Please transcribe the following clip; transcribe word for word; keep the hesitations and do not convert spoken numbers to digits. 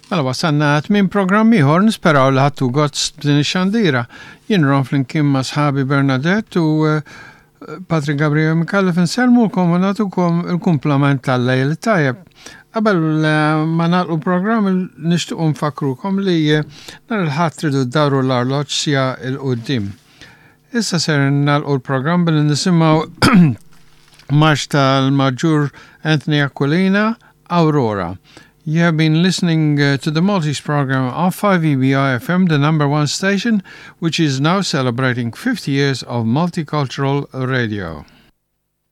Mela wasanna tmien programm ieħor nisperaw li ħadtu gost b'din ix-xandira. Jien ron flimkien ma' sħabi Bernadette u uh, Patrick Gabriel Mikallef inselmulkom u nagħtukom il-kumplament tal-lejl tajjeb. Qabel uh, ma nagħlqu programm nixtiequ nfakrukom li uh, nhar il-ħadd tridu ddawru l-arloġġ sija il qudiem. Issa ser nagħlqu l-programm billi nisimgħu marx tal-Maġġur Anthony Aquilina, Aurora. You have been listening uh, to the Maltese program of five E B I F M, the number one station, which is now celebrating fifty years of multicultural radio.